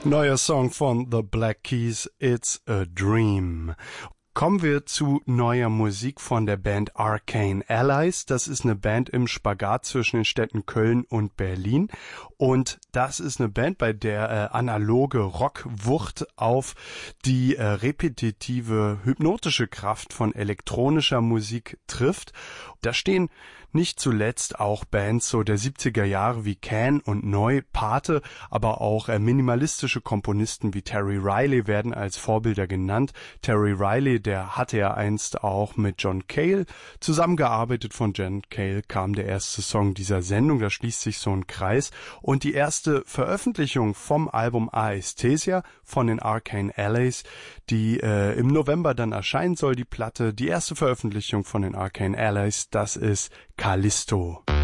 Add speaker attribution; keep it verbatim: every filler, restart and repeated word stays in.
Speaker 1: Neuer Song von The Black Keys, It's a Dream. Kommen wir zu neuer Musik von der Band Arcane Allies. Das ist eine Band im Spagat zwischen den Städten Köln und Berlin. Und das ist eine Band, bei der äh, analoge Rockwucht auf die äh, repetitive, hypnotische Kraft von elektronischer Musik trifft. Da stehen nicht zuletzt auch Bands so der siebziger Jahre wie Can und Neu, Pate, aber auch äh, minimalistische Komponisten wie Terry Riley werden als Vorbilder genannt. Terry Riley, der hatte ja einst auch mit John Cale zusammengearbeitet. Von John Cale kam der erste Song dieser Sendung, da schließt sich so ein Kreis. Und die erste Veröffentlichung vom Album Aesthesia von den Arcane Allies, die äh, im November dann erscheinen soll, die Platte, die erste Veröffentlichung von den Arcane Allies, das ist Callisto.